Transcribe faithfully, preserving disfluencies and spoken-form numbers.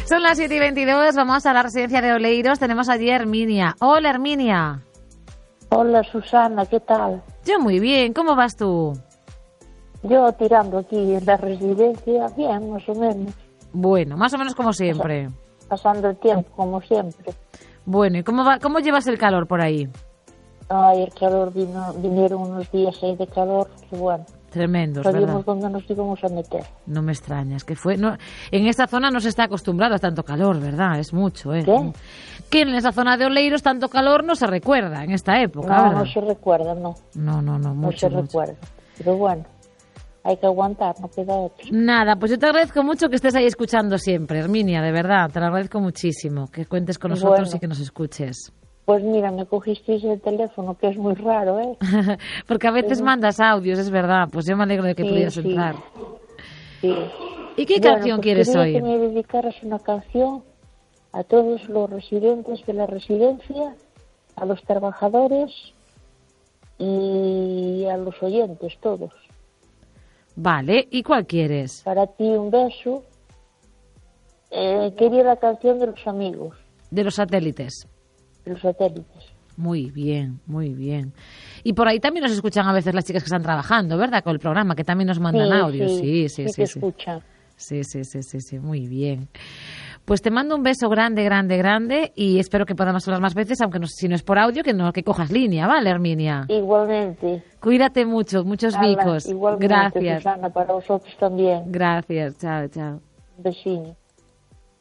Son las siete y veintidós, vamos a la residencia de Oleiros. Tenemos allí a Herminia. Hola, Herminia. Hola, Susana, ¿qué tal? Yo muy bien, ¿cómo vas tú? Yo tirando aquí en la residencia, bien, más o menos. Bueno, más o menos como siempre. Pasando el tiempo, como siempre. Bueno, ¿y cómo va, cómo llevas el calor por ahí? Ay, el calor, vino, vinieron unos días ahí de calor, que bueno. Tremendos, ¿verdad? Sabíamos dónde nos íbamos a meter. No me extrañas, que fue... No, en esta zona no se está acostumbrado a tanto calor, ¿verdad? Es mucho, ¿eh? ¿Qué? Que en esa zona de Oleiros tanto calor no se recuerda en esta época, No, ¿verdad? no se recuerda, no. No, no, no, mucho, No se mucho. recuerda. Pero bueno, hay que aguantar, no queda otro. Nada, pues yo te agradezco mucho que estés ahí escuchando siempre, Herminia, de verdad, te lo agradezco muchísimo, que cuentes con nosotros Bueno. y que nos escuches. Pues mira, me cogisteis el teléfono, que es muy raro, ¿eh? Porque a veces Sí. mandas audios, es verdad, pues yo me alegro de que Sí, pudieras sí. entrar. Sí. ¿Y qué Bueno, canción pues quieres quería oír? que me dedicaras una canción a todos los residentes de la residencia, a los trabajadores y a los oyentes, todos. Vale, ¿y cuál quieres? Para ti un beso. Eh, quería la canción de los amigos, De los satélites. de los satélites. Muy bien, muy bien. Y por ahí también nos escuchan a veces las chicas que están trabajando, ¿verdad? Con el programa, que también nos mandan Sí, audios. Sí, sí, sí, sí sí. que Sí, escuchan. sí, sí, sí, sí, sí, muy bien. Pues te mando un beso grande, grande, grande y espero que podamos hablar más veces, aunque no, si no es por audio, que no que cojas línea, ¿vale, Herminia? Igualmente. Cuídate mucho, muchos Ala, bicos. igualmente, Gracias. Susana, para vosotros también. Gracias, chao, chao. Un besino.